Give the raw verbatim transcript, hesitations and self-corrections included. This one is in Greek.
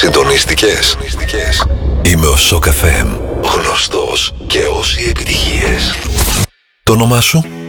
Συντονίστηκες. Είμαι ο Σοκ εφ εμ, γνωστός και όσοι επιτυχίες. Το όνομά σου?